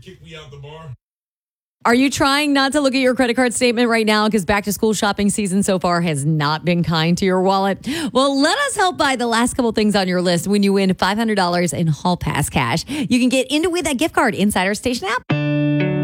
kick me out the bar. Are you trying not to look at your credit card statement right now because back to school shopping season so far has not been kind to your wallet? Well, let us help buy the last couple things on your list when you win $500 in Hall Pass cash. You can get into with that gift card inside our station app.